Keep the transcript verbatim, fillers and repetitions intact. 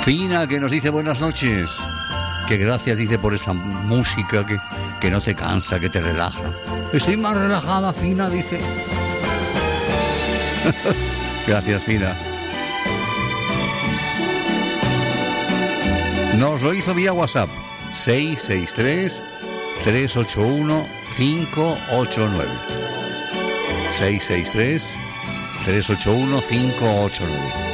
Fina, que nos dice buenas noches. Que gracias, dice, por esa música que, que no te cansa, que te relaja. Estoy más relajada, Fina, dice. Gracias, Fina. Nos lo hizo vía WhatsApp. seis seis tres, tres ocho uno, cinco ocho nueve. seis seis tres, tres ocho uno, cinco ocho nueve.